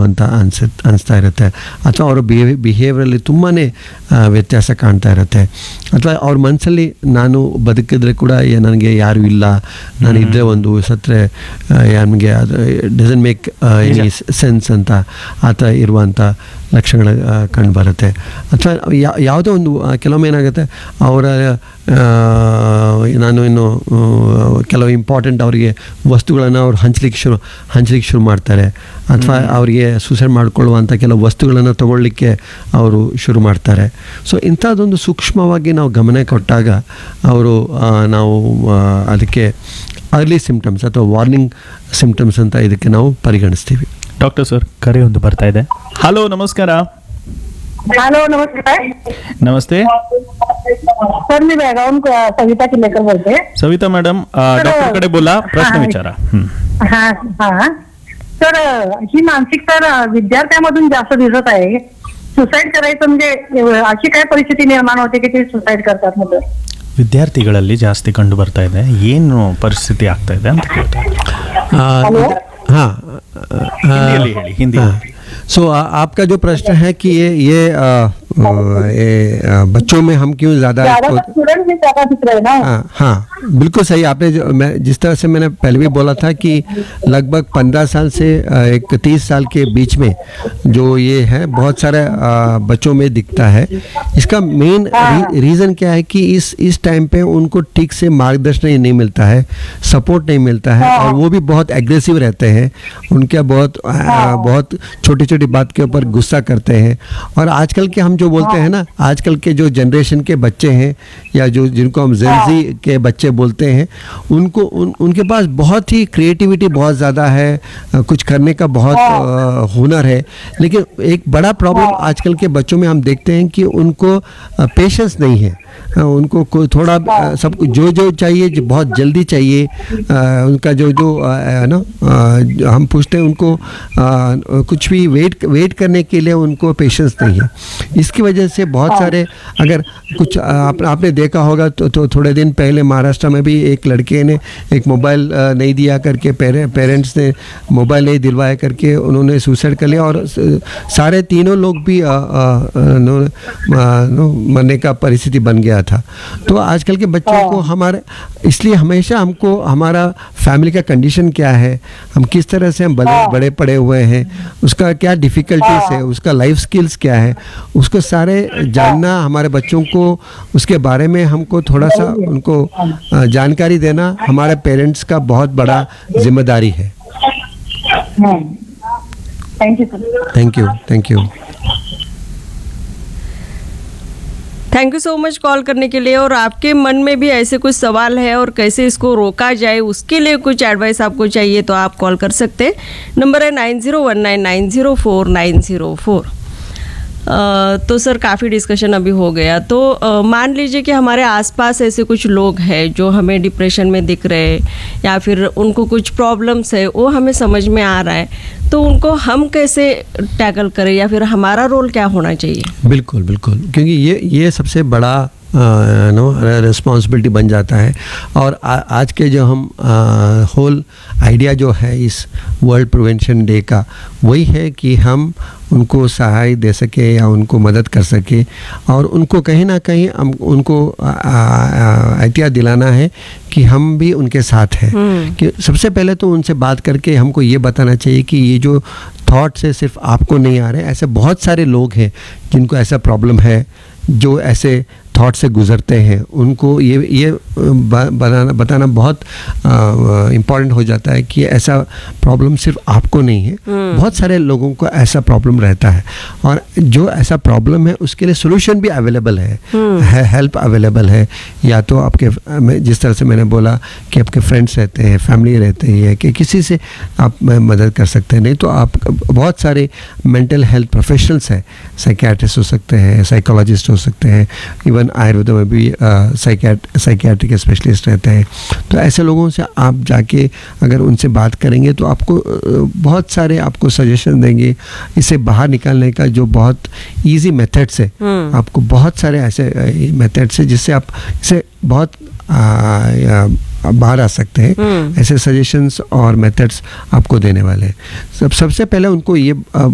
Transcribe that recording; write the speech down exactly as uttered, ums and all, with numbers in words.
ಅಂತ ಅನ್ಸ ಅನಿಸ್ತಾ ಇರುತ್ತೆ, ಅಥವಾ ಅವರ ಬಿಹೇವ್ ಬಿಹೇವಿಯರಲ್ಲಿ ತುಂಬಾ ವ್ಯತ್ಯಾಸ ಕಾಣ್ತಾ ಇರುತ್ತೆ, ಅಥವಾ ಅವ್ರ ಮನಸ್ಸಲ್ಲಿ ನಾನು ಬದುಕಿದ್ರೆ ಕೂಡ ಏ- ನನಗೆ ಯಾರು ಇಲ್ಲ, ನಾನು ಇದ್ದರೆ ಒಂದು ಸತ್ತರೆ ನನಗೆ ಅದು ಡಸನ್ ಮೇಕ್ ಎನಿ ಸೆನ್ಸ್ ಅಂತ ಆ ಥರ ಇರುವಂಥ ಲಕ್ಷಣಗಳು ಕಂಡು ಬರುತ್ತೆ. ಅಥವಾ ಯಾ- ಯಾವುದೋ ಒಂದು ಆ, ಕೆಲವೊಮ್ಮೆ ಏನಾಗುತ್ತೆ ಅವರ ಆ, ನಾನು ಇನ್ನು ಆ, ಕೆಲವು ಇಂಪಾರ್ಟೆಂಟ್ ಅವರಿಗೆ ವಸ್ತುಗಳನ್ನು ಅವ್ರು ಹಂಚ್ಲಿಕ್ಕೆ ಶುರು ಹಂಚ್ಲಿಕ್ಕೆ ಶುರು ಮಾಡ್ತಾರೆ, ಅಥವಾ ಅವರಿಗೆ ಸೂಸೈಡ್ ಮಾಡಿಕೊಳ್ಳುವಂಥ ಕೆಲವು ವಸ್ತುಗಳನ್ನು ತಗೊಳ್ಳಿಕ್ಕೆ ಅವರು ಶುರು ಮಾಡ್ತಾರೆ. ಸೊ ಇಂಥದ್ದೊಂದು ಸೂಕ್ಷ್ಮವಾಗಿ ನಾವು ಗಮನ ಕೊಟ್ಟಾಗ ಅವರು ಆ, ನಾವು ಆ, ಅದಕ್ಕೆ ಅರ್ಲಿ ಸಿಂಪ್ಟಮ್ಸ್ ಅಥವಾ ವಾರ್ನಿಂಗ್ ಸಿಂಪ್ಟಮ್ಸ್ ಅಂತ ಇದಕ್ಕೆ ನಾವು ಪರಿಗಣಿಸ್ತೀವಿ. ಡಾಕ್ಟರ್ ಸರ್, ಕರೆ ಒಂದು ಬರ್ತಾ ಇದೆ. ಹಲೋ, ನಮಸ್ಕಾರ. हॅलो नमस्कार नमस्ते सर, मी बेळगावून सविता किल्लेकर बोलते. सविता मॅडम, डॉक्टर कडे बोला, प्रश्न विचारा. हं. हा हा तर ही मानसिकता विद्यार्थ्यांमधून जास्त दिसत आहे. सुसाईड करायचं म्हणजे अशी काय परिस्थिती निर्माण होते की ते सुसाईड करतात मुलं? ವಿದ್ಯಾರ್ಥಿಗಳಲ್ಲಿ ಜಾಸ್ತಿ ಕಂಡು ಬರ್ತಾ ಇದೆ. ಏನು ಪರಿಸ್ಥಿತಿ ಆಗ್ತಾ ಇದೆ ಅಂತ ಕೇಳ್ತಾ ಇದ್ದೀನಿ. हाँ ಹಿಂದಿಯಲ್ಲಿ ಹೇಳಿ, ಹಿಂದಿ. सो आपका जो प्रश्न है कि ये ये आ, आ, ये आ, बच्चों में हम क्यों ज़्यादा स्टूडेंट भी ज्यादा दिख रहे हैं ना. हाँ हाँ बिल्कुल सही आपने जो मैं जिस तरह से मैंने पहले भी बोला था कि लगभग पंद्रह साल से आ, एक तीस साल के बीच में जो ये है बहुत सारे आ, बच्चों में दिखता है. इसका मेन री, रीज़न क्या है कि इस इस टाइम पे उनको ठीक से मार्गदर्शन नहीं मिलता है, सपोर्ट नहीं मिलता है, और वो भी बहुत एग्रेसिव रहते हैं. उनके बहुत आ, बहुत छोटी छोटी बात के ऊपर गुस्सा करते हैं. और आजकल के हम जो बोलते हैं ना, आजकल के जो जनरेशन के बच्चे हैं, या जो जिनको हम जेनजी के बच्चे बोलते हैं, उनको उन उनके पास बहुत ही क्रिएटिविटी बहुत ज़्यादा है, कुछ करने का बहुत आ, हुनर है. लेकिन एक बड़ा प्रॉब्लम आजकल के बच्चों में हम देखते हैं कि उनको पेशेंस नहीं है. उनको कोई थोड़ा सब जो जो चाहिए जो बहुत जल्दी चाहिए. आ, उनका जो जो है ना, हम पूछते हैं उनको आ, कुछ भी वेट वेट करने के लिए उनको पेशेंस नहीं है. इसकी वजह से बहुत सारे, अगर कुछ आप, आपने देखा होगा तो, तो थोड़े दिन पहले महाराष्ट्र में भी एक लड़के ने एक मोबाइल नहीं दिया करके पेरे, पेरेंट्स ने मोबाइल नहीं दिलवाया करके उन्होंने सुसाइड कर लिया, और सारे तीनों लोग भी आ, आ, नो, आ, नो, मरने का परिस्थिति बन गया था. तो आजकल के बच्चों को हमारे, इसलिए हमेशा हमको हमारा फैमिली का कंडीशन क्या है, हम किस तरह से हम बड़े बड़े पड़े हुए हैं, उसका क्या डिफ़िकल्टीज है, उसका लाइफ स्किल्स क्या है, उसको सारे जानना, हमारे बच्चों को उसके बारे में हमको थोड़ा सा उनको जानकारी देना हमारे पेरेंट्स का बहुत बड़ा जिम्मेदारी है. Thank you sir. Thank you thank you thank you so much call करने के लिए. और आपके मन में भी ऐसे कुछ सवाल है और कैसे इसको रोका जाए, उसके लिए कुछ एडवाइस आपको चाहिए तो आप कॉल कर सकते हैं. नंबर है nine zero one nine nine zero four nine zero four. तो सर काफ़ी डिस्कशन अभी हो गया. तो आ, मान लीजिए कि हमारे आसपास ऐसे कुछ लोग हैं जो हमें डिप्रेशन में दिख रहे हैं, या फिर उनको कुछ प्रॉब्लम्स है वो हमें समझ में आ रहा है, तो उनको हम कैसे टैकल करें, या फिर हमारा रोल क्या होना चाहिए? बिल्कुल बिल्कुल, क्योंकि ये ये सबसे बड़ा नो रिस्पॉन्सिबिलिटी बन जाता है. और आ, आज के जो हम होल आइडिया जो है इस वर्ल्ड प्रिवेंशन डे का, वही है कि हम उनको सहाय दे सके या उनको मदद कर सके, और उनको कहीं ना कहीं हम उनको एहतियात दिलाना है कि हम भी उनके साथ हैं. कि सबसे पहले तो उनसे बात करके हमको ये बताना चाहिए कि ये जो थॉट्स है सिर्फ आपको नहीं आ रहे, ऐसे बहुत सारे लोग हैं जिनको ऐसा प्रॉब्लम है, जो ऐसे थॉट से गुजरते हैं. उनको ये ये बनाना बताना बहुत इम्पॉर्टेंट हो जाता है कि ऐसा प्रॉब्लम सिर्फ आपको नहीं है, बहुत सारे लोगों को ऐसा प्रॉब्लम रहता है, और जो ऐसा प्रॉब्लम है उसके लिए सोल्यूशन भी अवेलेबल है, है हेल्प अवेलेबल है. या तो आपके, जिस तरह से मैंने बोला कि आपके फ्रेंड्स रहते हैं, फैमिली रहते हैं, कि किसी से आप मदद कर सकते हैं. नहीं तो आप बहुत सारे मेंटल हेल्थ प्रोफेशनल्स हैं, साइकियाट्रिस्ट हो सकते हैं, साइकोलॉजिस्ट हो सकते हैं, इवन आयुर्वेद में भी साइकियाट साइकियाट्रिक स्पेशलिस्ट रहते हैं. तो ऐसे लोगों से आप जाके अगर उनसे बात करेंगे तो आपको बहुत सारे आपको सजेशन देंगे इसे बाहर निकालने का, जो बहुत इजी मेथड्स है. आपको बहुत सारे ऐसे मेथड्स है जिससे आप इसे बहुत आ, बाहर आ सकते हैं. ऐसे सजेशंस और मेथड्स आपको देने वाले हैं. सब सबसे पहले उनको ये